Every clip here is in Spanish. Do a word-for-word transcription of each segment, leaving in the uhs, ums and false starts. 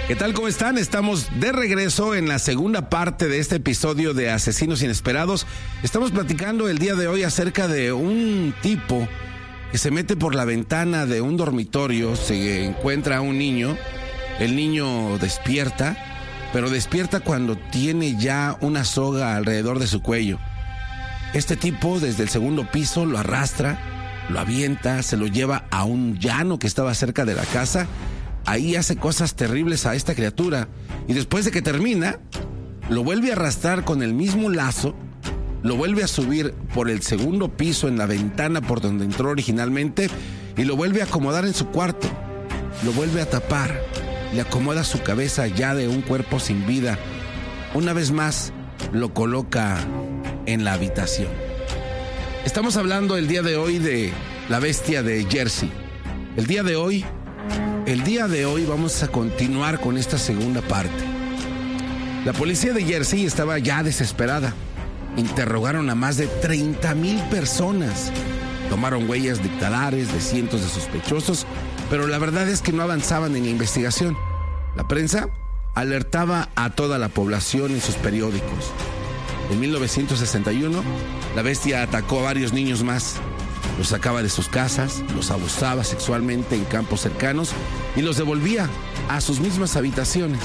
¿Qué tal? ¿Cómo están? Estamos de regreso en la segunda parte de este episodio de Asesinos Inesperados. Estamos platicando el día de hoy acerca de un tipo que se mete por la ventana de un dormitorio, se encuentra a un niño, el niño despierta, pero despierta cuando tiene ya una soga alrededor de su cuello. Este tipo desde el segundo piso lo arrastra, lo avienta, se lo lleva a un llano que estaba cerca de la casa. Ahí hace cosas terribles a esta criatura y después de que termina, lo vuelve a arrastrar con el mismo lazo, lo vuelve a subir por el segundo piso en la ventana por donde entró originalmente y lo vuelve a acomodar en su cuarto, lo vuelve a tapar, le acomoda su cabeza ya de un cuerpo sin vida. Una vez más, lo coloca en la habitación. Estamos hablando el día de hoy de la bestia de Jersey. El día de hoy... El día de hoy vamos a continuar con esta segunda parte. La policía de Jersey estaba ya desesperada. Interrogaron a más de treinta mil personas. Tomaron huellas dactilares de cientos de sospechosos, pero la verdad es que no avanzaban en la investigación. La prensa alertaba a toda la población en sus periódicos. En mil novecientos sesenta y uno, la bestia atacó a varios niños más. Los sacaba de sus casas, los abusaba sexualmente en campos cercanos y los devolvía a sus mismas habitaciones.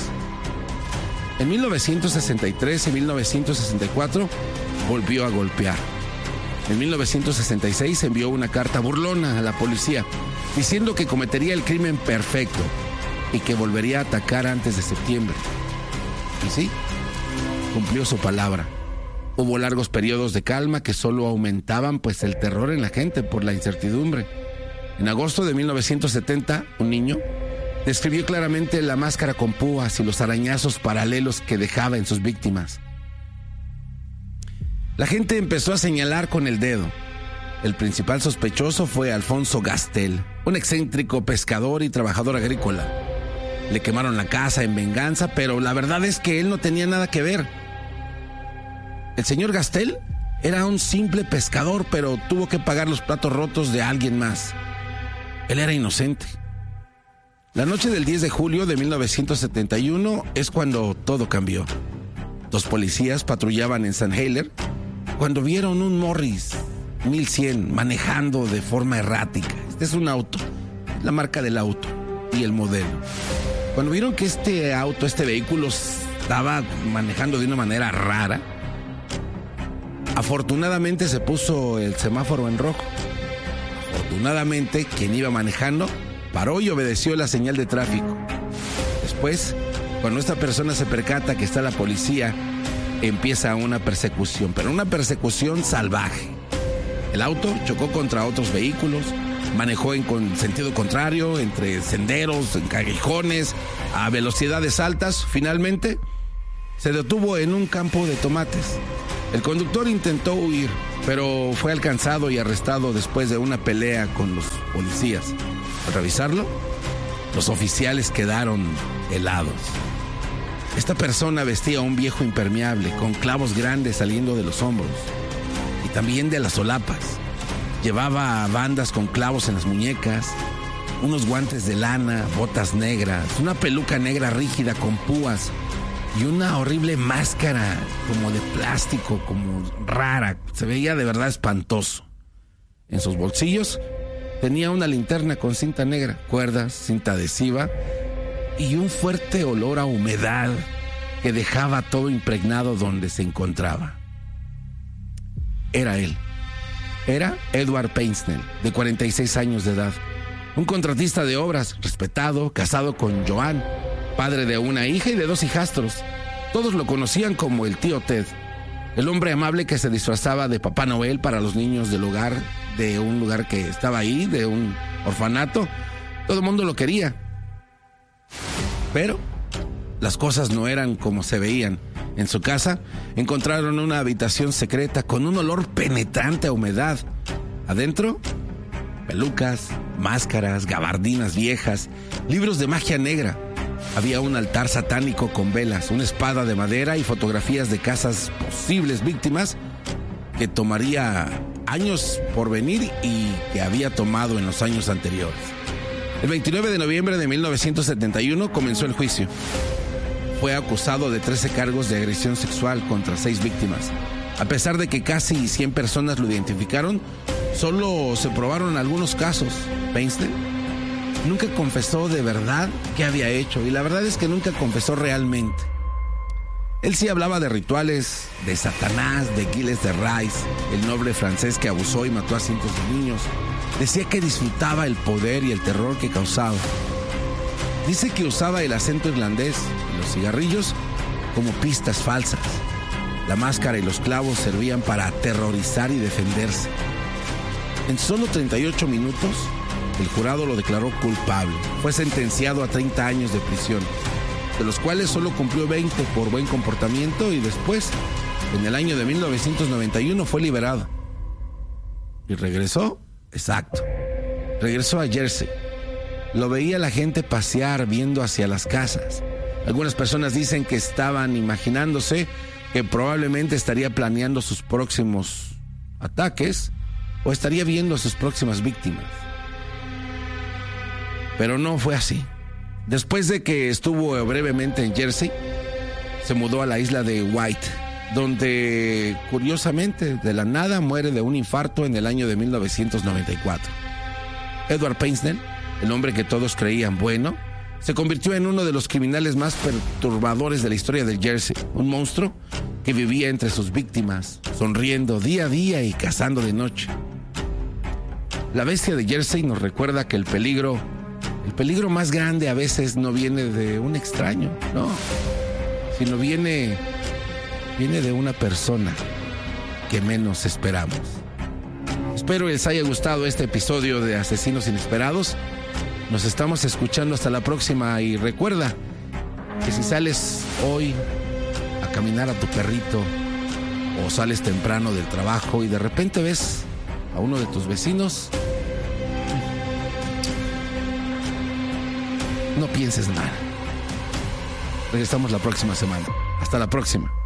En mil novecientos sesenta y tres y mil novecientos sesenta y cuatro volvió a golpear. En mil novecientos sesenta y seis envió una carta burlona a la policía diciendo que cometería el crimen perfecto y que volvería a atacar antes de septiembre. Y sí, cumplió su palabra. Hubo largos periodos de calma que solo aumentaban pues el terror en la gente por la incertidumbre. En agosto de mil novecientos setenta, un niño describió claramente la máscara con púas y los arañazos paralelos que dejaba en sus víctimas. La gente empezó a señalar con el dedo. El principal sospechoso fue Alfonso Gastel, un excéntrico pescador y trabajador agrícola. Le quemaron la casa en venganza, pero la verdad es que él no tenía nada que ver. El señor Gastel era un simple pescador, pero tuvo que pagar los platos rotos de alguien más. Él era inocente. La noche del diez de julio de mil novecientos setenta y uno es cuando todo cambió. Dos policías patrullaban en San Helier cuando vieron un Morris mil cien manejando de forma errática. Este es un auto, la marca del auto y el modelo. Cuando vieron que este auto, este vehículo estaba manejando de una manera rara, afortunadamente se puso el semáforo en rojo. Afortunadamente, quien iba manejando paró y obedeció la señal de tráfico. Después, cuando esta persona se percata que está la policía, empieza una persecución, pero una persecución salvaje. El auto chocó contra otros vehículos, manejó en con sentido contrario, entre senderos, en callejones, a velocidades altas. Finalmente, se detuvo en un campo de tomates. El conductor intentó huir, pero fue alcanzado y arrestado después de una pelea con los policías. Al revisarlo, los oficiales quedaron helados. Esta persona vestía un viejo impermeable con clavos grandes saliendo de los hombros y también de las solapas. Llevaba bandas con clavos en las muñecas, unos guantes de lana, botas negras, una peluca negra rígida con púas y una horrible máscara como de plástico, como rara. Se veía de verdad espantoso. En sus bolsillos tenía una linterna con cinta negra, cuerdas, cinta adhesiva y un fuerte olor a humedad que dejaba todo impregnado donde se encontraba. Era él. Era Edward Painsnell, de cuarenta y seis años de edad. Un contratista de obras, respetado, casado con Joan, padre de una hija y de dos hijastros. Todos lo conocían como el tío Ted, el hombre amable que se disfrazaba de Papá Noel para los niños del hogar, de un lugar que estaba ahí, de un orfanato. Todo el mundo lo quería. Pero las cosas no eran como se veían. En su casa encontraron una habitación secreta con un olor penetrante a humedad. Adentro, pelucas, máscaras, gabardinas viejas, libros de magia negra. Había un altar satánico con velas, una espada de madera y fotografías de casas posibles víctimas que tomaría años por venir y que había tomado en los años anteriores. El veintinueve de noviembre de mil novecientos setenta y uno comenzó el juicio. Fue acusado de trece cargos de agresión sexual contra seis víctimas. A pesar de que casi cien personas lo identificaron, solo se probaron algunos casos. Weinstein nunca confesó de verdad qué había hecho, y la verdad es que nunca confesó realmente. Él sí hablaba de rituales, de Satanás, de Gilles de Rais, el noble francés que abusó y mató a cientos de niños. Decía que disfrutaba el poder y el terror que causaba. Dice que usaba el acento irlandés y los cigarrillos como pistas falsas. La máscara y los clavos servían para aterrorizar y defenderse. En solo treinta y ocho minutos, el jurado lo declaró culpable. Fue sentenciado a treinta años de prisión, de los cuales solo cumplió veinte por buen comportamiento, y después, en el año de mil novecientos noventa y uno, fue liberado. ¿Y regresó? Exacto. Regresó a Jersey. Lo veía la gente pasear viendo hacia las casas. Algunas personas dicen que estaban imaginándose que probablemente estaría planeando sus próximos ataques o estaría viendo a sus próximas víctimas. Pero no fue así. Después de que estuvo brevemente en Jersey, se mudó a la isla de White, donde curiosamente de la nada muere de un infarto en el año de mil novecientos noventa y cuatro. Edward Weinstein, el hombre que todos creían bueno, se convirtió en uno de los criminales más perturbadores de la historia de Jersey, un monstruo que vivía entre sus víctimas, sonriendo día a día y cazando de noche. La bestia de Jersey nos recuerda que el peligro, el peligro más grande a veces no viene de un extraño, no, sino viene, viene de una persona que menos esperamos. Espero les haya gustado este episodio de Asesinos Inesperados. Nos estamos escuchando hasta la próxima, y recuerda que si sales hoy a caminar a tu perrito o sales temprano del trabajo y de repente ves a uno de tus vecinos, no pienses nada. Regresamos la próxima semana. Hasta la próxima.